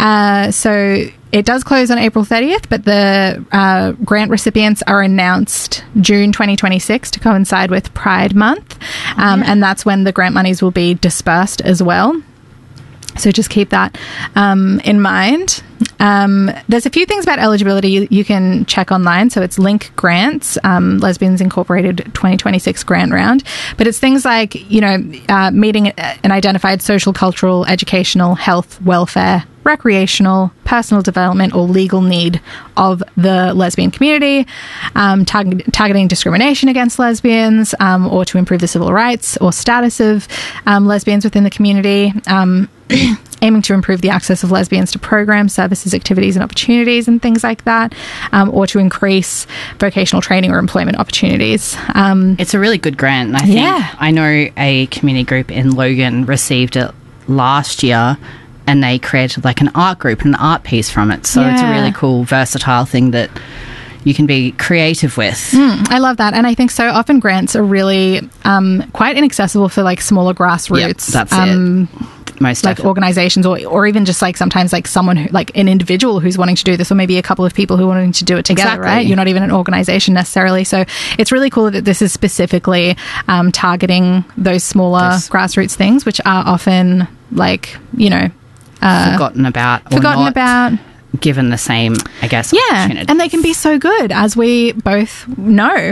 So it does close on April 30th, but the grant recipients are announced June 2026 to coincide with Pride Month. And that's when the grant monies will be dispersed as well. So just keep that in mind. There's a few things about eligibility you can check online. So it's Link Grants, Lesbians Incorporated 2026 grant round. But it's things like, meeting an identified social, cultural, educational, health, welfare, recreational, personal development, or legal need of the lesbian community, targeting discrimination against lesbians, or to improve the civil rights or status of lesbians within the community, aiming to improve the access of lesbians to programs, services, activities, and opportunities, and things like that, or to increase vocational training or employment opportunities. It's a really good grant. And I think I know a community group in Logan received it last year, and they created like an art group and an art piece from it. So it's a really cool, versatile thing that you can be creative with. I love that. And I think so often grants are really quite inaccessible for like smaller grassroots. Yep, that's it. Most like organizations or even just like sometimes like someone who, like an individual who's wanting to do this, or maybe a couple of people who are wanting to do it together, right? You're not even an organization necessarily. So it's really cool that this is specifically targeting those smaller grassroots things, which are often like, forgotten about. Given the same, I guess, opportunity. And they can be so good, as we both know.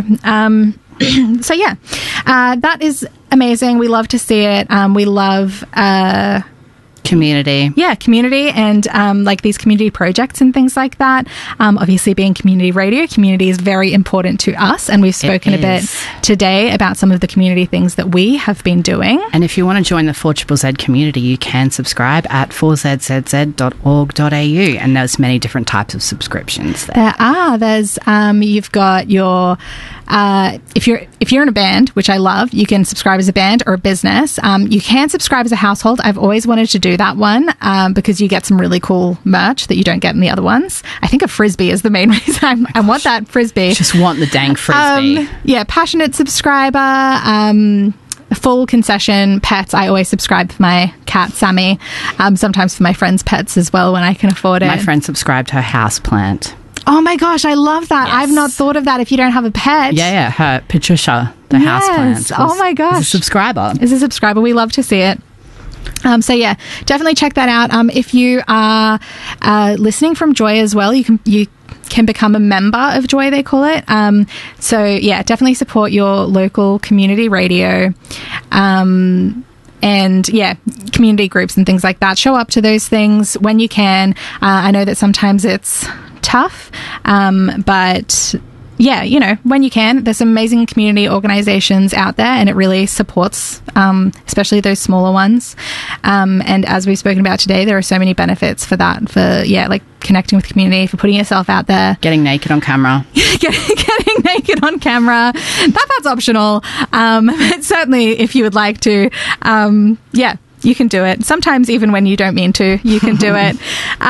So that is amazing. We love to see it. We love community. Yeah, community and like these community projects and things like that. Obviously, being community radio, community is very important to us, and we've spoken a bit today about some of the community things that we have been doing. And if you want to join the 4ZZZ community, you can subscribe at 4zzz.org.au, and there's many different types of subscriptions there. There's you've got your if you're in a band, which I love, you can subscribe as a band or a business. You can subscribe as a household. I've always wanted to do that one because you get some really cool merch that you don't get in the other ones. I think a Frisbee is the main reason I want that Frisbee. Just want the dang Frisbee. Passionate subscriber. Full concession pets. I always subscribe for my cat Sammy. Sometimes for my friends' pets as well when I can afford it. My friend subscribed her house plant. Oh my gosh, I love that. Yes. I've not thought of that if you don't have a pet. Yeah, her Patricia, the houseplant. Oh my gosh. Is a subscriber. We love to see it. Definitely check that out. If you are listening from Joy as well, you can become a member of Joy, they call it. Definitely support your local community radio. And community groups and things like that. Show up to those things when you can. I know that sometimes it's tough, but when you can. There's some amazing community organizations out there, and it really supports especially those smaller ones, and as we've spoken about today, there are so many benefits for that, for like connecting with community, for putting yourself out there, getting naked on camera. Getting naked on camera, that's optional, but certainly if you would like to, you can do it. Sometimes even when you don't mean to, you can do it.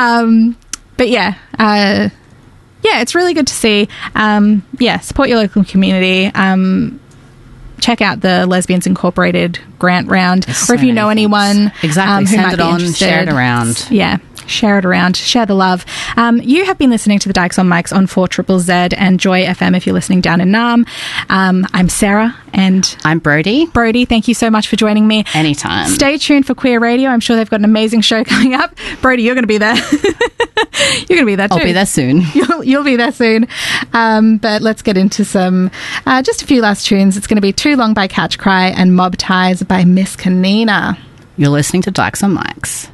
It's really good to see. Support your local community. Check out the Lesbians Incorporated grant round, or if you know anyone who send might it be on, interested. share it around. Yeah. Share it around. Share the love. You have been listening to the Dykes on Mics on 4ZZZ and Joy FM if you're listening down in Naarm. I'm Sarah and... I'm Brody. Brody, thank you so much for joining me. Anytime. Stay tuned for Queer Radio. I'm sure they've got an amazing show coming up. Brody, you're going to be there. You're going to be there too. I'll be there soon. You'll be there soon. But let's get into some... just a few last tunes. It's going to be Too Long by Catch Cry and Mob Ties by Miss Kanina. You're listening to Dykes on Mics.